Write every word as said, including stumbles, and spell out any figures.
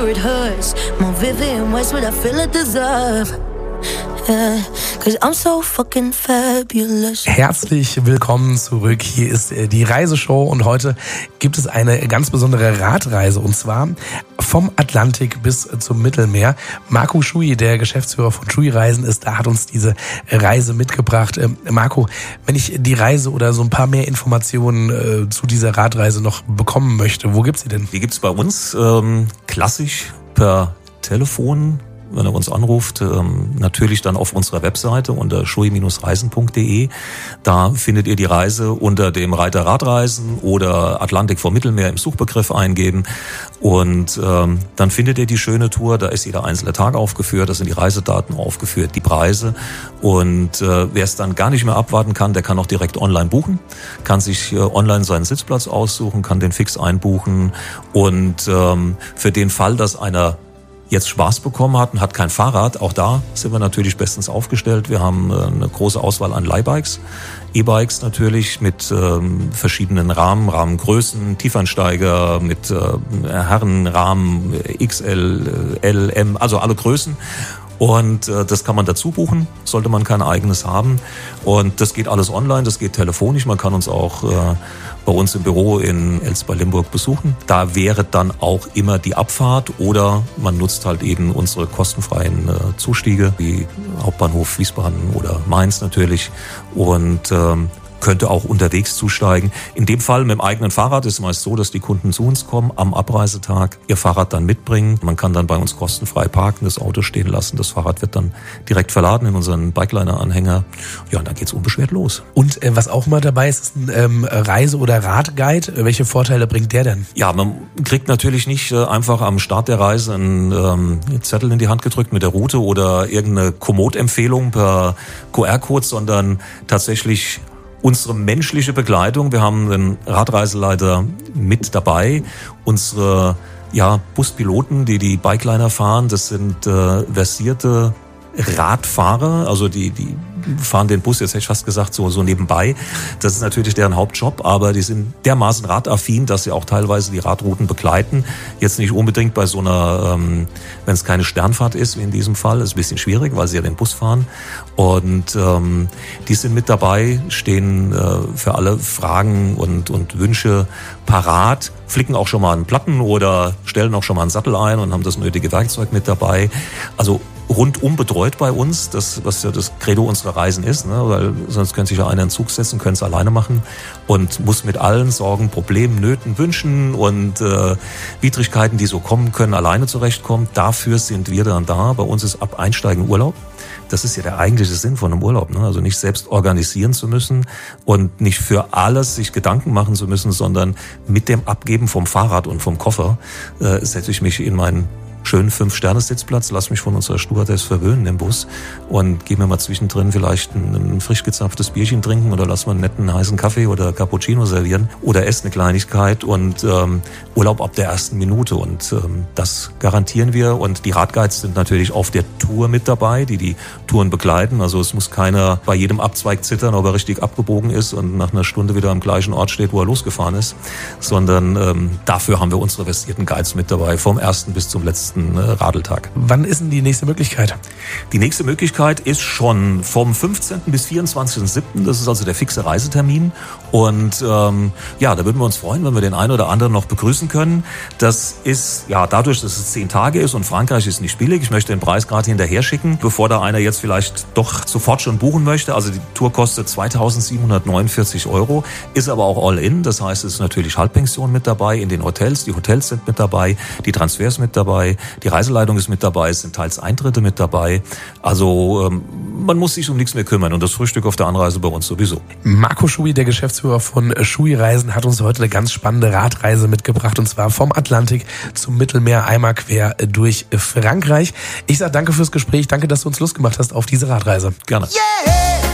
It hurts more vivid in ways what I feel I deserve. Yeah, 'cause I'm so fucking fabulous. Herzlich willkommen zurück. Hier ist die Reiseshow und heute gibt es eine ganz besondere Radreise und zwar vom Atlantik bis zum Mittelmeer. Marco Schui, der Geschäftsführer von Schui Reisen ist, da hat uns diese Reise mitgebracht. Ähm, Marco, wenn ich die Reise oder so ein paar mehr Informationen äh, zu dieser Radreise noch bekommen möchte, wo gibt's sie denn? Die gibt's bei uns ähm, klassisch per Telefon, wenn er uns anruft, ähm, natürlich dann auf unserer Webseite unter schui Bindestrich reisen Punkt de. Da findet ihr die Reise unter dem Reiter Radreisen oder Atlantik vom Mittelmeer im Suchbegriff eingeben und ähm, dann findet ihr die schöne Tour. Da ist jeder einzelne Tag aufgeführt, da sind die Reisedaten aufgeführt, die Preise und äh, wer es dann gar nicht mehr abwarten kann, der kann auch direkt online buchen, kann sich äh, online seinen Sitzplatz aussuchen, kann den fix einbuchen und ähm, für den Fall, dass einer jetzt Spaß bekommen hat und hat kein Fahrrad, auch da sind wir natürlich bestens aufgestellt. Wir haben eine große Auswahl an Leihbikes, E-Bikes natürlich mit ähm, verschiedenen Rahmen, Rahmengrößen, Tiefeinsteiger, mit äh, Herrenrahmen, X L, L, M, also alle Größen. Und äh, das kann man dazu buchen, sollte man kein eigenes haben. Und das geht alles online, das geht telefonisch. Man kann uns auch äh, bei uns im Büro in Elsper-Limburg besuchen. Da wäre dann auch immer die Abfahrt oder man nutzt halt eben unsere kostenfreien äh, Zustiege, wie Hauptbahnhof Wiesbaden oder Mainz natürlich. Und ähm, könnte auch unterwegs zusteigen. In dem Fall mit dem eigenen Fahrrad ist es meist so, dass die Kunden zu uns kommen, am Abreisetag ihr Fahrrad dann mitbringen. Man kann dann bei uns kostenfrei parken, das Auto stehen lassen. Das Fahrrad wird dann direkt verladen in unseren Bikeliner-Anhänger. Ja, und dann geht's unbeschwert los. Und äh, was auch mal dabei ist, ist ein ähm, Reise- oder Radguide. Welche Vorteile bringt der denn? Ja, man kriegt natürlich nicht äh, einfach am Start der Reise einen ähm, Zettel in die Hand gedrückt mit der Route oder irgendeine Komoot-Empfehlung per Q R-Code, sondern tatsächlich unsere menschliche Begleitung. Wir haben einen Radreiseleiter mit dabei. Unsere ja, Buspiloten, die die Bikeliner fahren, das sind äh, versierte Radfahrer, also die die fahren den Bus, jetzt hätte ich fast gesagt, so so nebenbei. Das ist natürlich deren Hauptjob, aber die sind dermaßen radaffin, dass sie auch teilweise die Radrouten begleiten. Jetzt nicht unbedingt bei so einer, ähm, wenn es keine Sternfahrt ist, wie in diesem Fall, ist ein bisschen schwierig, weil sie ja den Bus fahren. Und ähm, die sind mit dabei, stehen äh, für alle Fragen und und Wünsche parat, flicken auch schon mal einen Platten oder stellen auch schon mal einen Sattel ein und haben das nötige Werkzeug mit dabei. Also rundum betreut bei uns, das was ja das Credo unserer Reisen ist, ne? Weil sonst könnte sich ja einer in den Zug setzen, könnte es alleine machen und muss mit allen Sorgen, Problemen, Nöten, Wünschen und äh, Widrigkeiten, die so kommen können, alleine zurechtkommen. Dafür sind wir dann da. Bei uns ist ab Einsteigen Urlaub. Das ist ja der eigentliche Sinn von einem Urlaub, ne? Also nicht selbst organisieren zu müssen und nicht für alles sich Gedanken machen zu müssen, sondern mit dem Abgeben vom Fahrrad und vom Koffer äh, setze ich mich in meinen schönen Fünf-Sterne-Sitzplatz, lass mich von unserer Stewardess verwöhnen im Bus und geh mir mal zwischendrin vielleicht ein, ein frisch gezapftes Bierchen trinken oder lass mal einen netten heißen Kaffee oder Cappuccino servieren oder ess eine Kleinigkeit und ähm, Urlaub ab der ersten Minute und ähm, das garantieren wir und die Radguides sind natürlich auf der Tour mit dabei, die die Touren begleiten, also es muss keiner bei jedem Abzweig zittern, ob er richtig abgebogen ist und nach einer Stunde wieder am gleichen Ort steht, wo er losgefahren ist, sondern ähm, dafür haben wir unsere versierten Guides mit dabei, vom ersten bis zum letzten Radeltag. Wann ist denn die nächste Möglichkeit? Die nächste Möglichkeit ist schon vom fünfzehnten bis vierundzwanzigsten siebten Das ist also der fixe Reisetermin. Und ähm, ja, da würden wir uns freuen, wenn wir den einen oder anderen noch begrüßen können. Das ist ja dadurch, dass es zehn Tage ist und Frankreich ist nicht billig. Ich möchte den Preis gerade hinterher schicken, bevor da einer jetzt vielleicht doch sofort schon buchen möchte. Also die Tour kostet zweitausendsiebenhundertneunundvierzig Euro, ist aber auch all in. Das heißt, es ist natürlich Halbpension mit dabei in den Hotels. Die Hotels sind mit dabei, die Transfers mit dabei. Die Reiseleitung ist mit dabei, es sind teils Eintritte mit dabei. Also ähm, man muss sich um nichts mehr kümmern und das Frühstück auf der Anreise bei uns sowieso. Marco Schui, der Geschäftsführer von Schui Reisen, hat uns heute eine ganz spannende Radreise mitgebracht und zwar vom Atlantik zum Mittelmeer, einmal quer durch Frankreich. Ich sage danke fürs Gespräch, danke, dass du uns Lust gemacht hast auf diese Radreise. Gerne. Yeah!